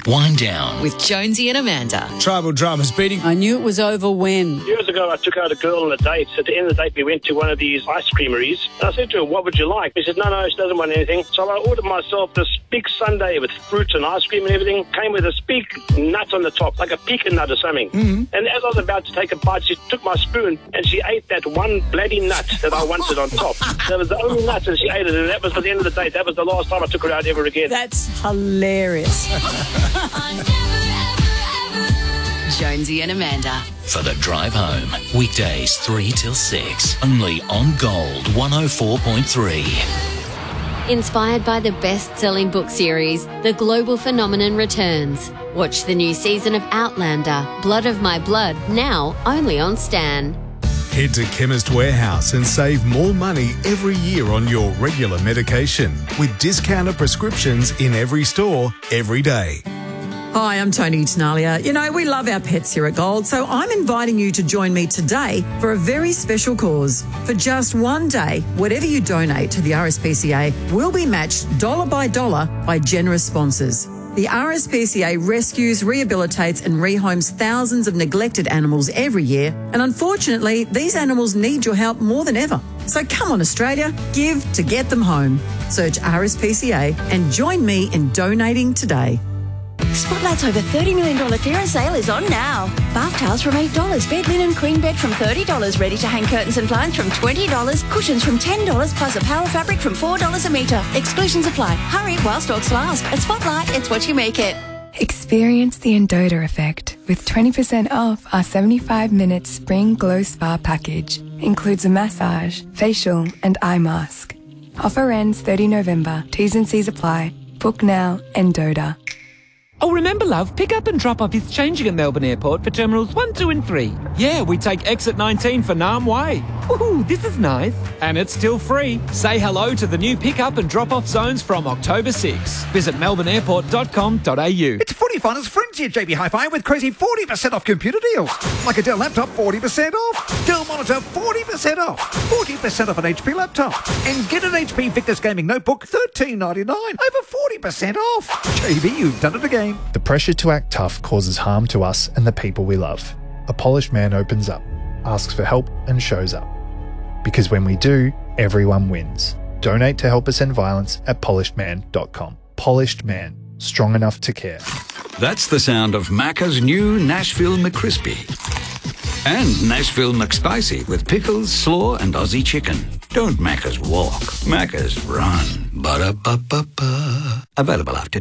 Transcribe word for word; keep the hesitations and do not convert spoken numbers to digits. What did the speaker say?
Wind Down with Jonesy and Amanda. Tribal Drama's beating. I knew it was over when. Years ago, I took out a girl on a date. At the end of the date, we went to one of these ice creameries. And I said to her, what would you like? She said, no, no, she doesn't want anything. So I ordered myself this big sundae with fruit and ice cream and everything. Came with this big nut on the top, like a pecan nut or something. Mm-hmm. And as I was about to take a bite, she took my spoon and she ate that one bloody nut that I wanted on top. That was the only nut, and she ate it. And that was at the end of the date. That was the last time I took her out ever again. That's hilarious. Jonesy and Amanda. For the drive home. Weekdays three till six. Only on Gold one oh four point three. Inspired by the best-selling book series, The Global Phenomenon returns. Watch the new season of Outlander, Blood of My Blood, now only on Stan. Head to Chemist Warehouse and save more money every year on your regular medication with discounted prescriptions in every store, every day. Hi, I'm Tony Tenalia. You know, we love our pets here at Gold, so I'm inviting you to join me today for a very special cause. For just one day, whatever you donate to the R S P C A will be matched dollar by dollar by generous sponsors. The R S P C A rescues, rehabilitates and rehomes thousands of neglected animals every year, and unfortunately, these animals need your help more than ever. So come on, Australia, give to get them home. Search R S P C A and join me in donating today. Spotlight's over thirty million dollars clearance sale is on now. Bath towels from eight dollars, bed linen queen bed from thirty dollars, ready-to-hang curtains and blinds from twenty dollars, cushions from ten dollars, plus a power fabric from four dollars a metre. Exclusions apply. Hurry while stocks last. At Spotlight, it's what you make it. Experience the Endota effect with twenty percent off our seventy-five minute Spring Glow Spa package. Includes a massage, facial and eye mask. Offer ends thirtieth of November. T's and C's apply. Book now, Endota. Oh, remember, love, pick up and drop off is changing at Melbourne Airport for Terminals one, two and three. Yeah, we take exit nineteen for Naarm Way. Ooh, this is nice. And it's still free. Say hello to the new pick up and drop off zones from October sixth. Visit melbourne airport dot com dot a u. It's footy finals frenzy at J B Hi-Fi with crazy forty percent off computer deals. Like a Dell laptop, forty percent off. Dell monitor, forty percent off. forty percent off an H P laptop. And get an H P Victus Gaming notebook, thirteen ninety-nine. Over forty percent off. J B, you've done it again. The pressure to act tough causes harm to us and the people we love. A polished man opens up, asks for help and shows up. Because when we do, everyone wins. Donate to help us end violence at polished man dot com. Polished Man, strong enough to care. That's the sound of Macca's new Nashville McCrispy. And Nashville McSpicy with pickles, slaw and Aussie chicken. Don't Macca's walk, Macca's run. Ba-da-ba-ba-ba. Available after